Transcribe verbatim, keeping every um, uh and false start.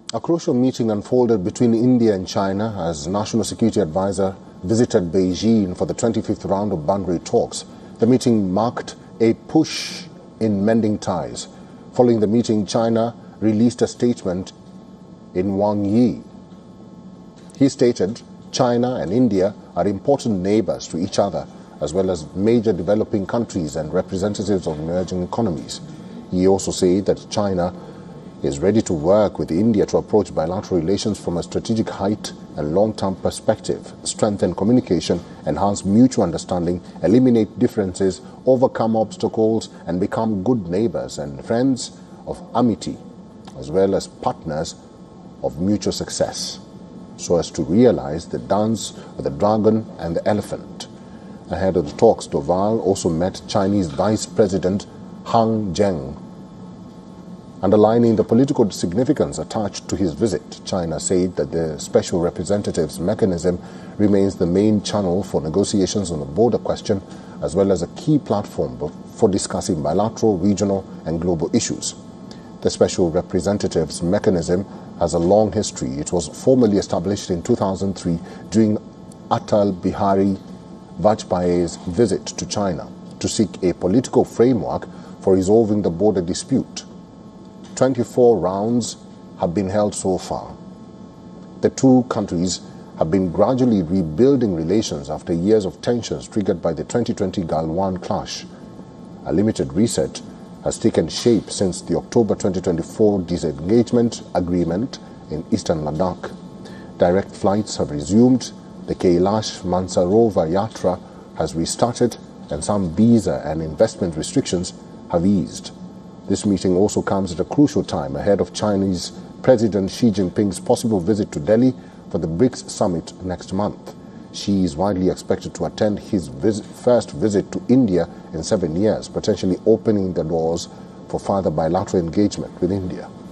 A crucial meeting unfolded between India and China as National Security Advisor visited Beijing for the twenty-fifth round of boundary talks. The meeting marked a push in mending ties. Following the meeting, China released a statement in Wang Yi. He stated China and India are important neighbors to each other, as well as major developing countries and representatives of emerging economies. He also said that China is ready to work with India to approach bilateral relations from a strategic height and long-term perspective, strengthen communication, enhance mutual understanding, eliminate differences, overcome obstacles, and become good neighbors and friends of amity, as well as partners of mutual success, so as to realize the dance of the dragon and the elephant. Ahead of the talks, Doval also met Chinese Vice President Han Zheng. Underlining the political significance attached to his visit, China said that the special representative's mechanism remains the main channel for negotiations on the border question, as well as a key platform for discussing bilateral, regional, and global issues. The special representative's mechanism has a long history. It was formally established in two thousand three during Atal Bihari Vajpayee's visit to China to seek a political framework for resolving the border dispute. twenty-four rounds have been held so far. The two countries have been gradually rebuilding relations after years of tensions triggered by the twenty twenty Galwan clash. A limited reset has taken shape since the October twenty twenty-four disengagement agreement in eastern Ladakh. Direct flights have resumed, the Kailash Mansarovar Yatra has restarted, and some visa and investment restrictions have eased. This meeting also comes at a crucial time ahead of Chinese President Xi Jinping's possible visit to Delhi for the BRICS summit next month. Xi is widely expected to attend his visit, first visit to India in seven years, potentially opening the doors for further bilateral engagement with India.